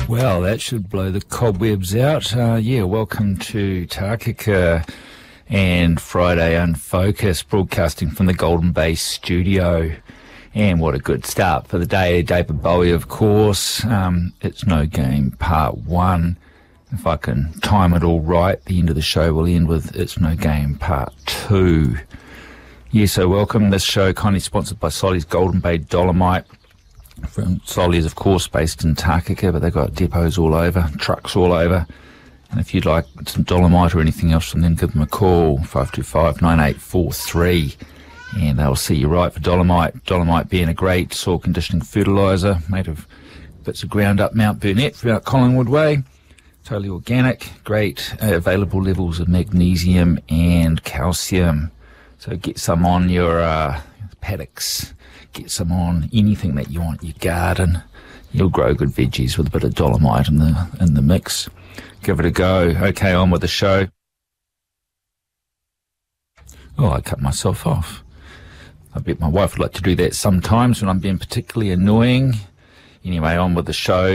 Well, that should blow the cobwebs out. Welcome to Takaka and Friday Unfocused, broadcasting from the Golden Bay studio. And what a good start for the day. David Bowie, of course. It's No Game Part 1. If I can time it all right, the end of the show will end with It's No Game Part 2. So welcome. This show kindly sponsored by Solly's Golden Bay Dolomite. Solly is, of course, based in Takaka, but they've got depots all over, trucks all over. And if you'd like some dolomite or anything else from them, give them a call, 525-9843, and they'll see you right for dolomite. Dolomite being a great soil conditioning fertiliser made of bits of ground up Mount Burnett throughout Collingwood Way. Totally organic, great available levels of magnesium and calcium. So get some on your paddocks. Get some on anything that you want, your garden. You'll grow good veggies with a bit of dolomite in the mix. Give it a go. Okay, on with the show. Oh, I cut myself off. I bet my wife would like to do that sometimes when I'm being particularly annoying. Anyway, on with the show.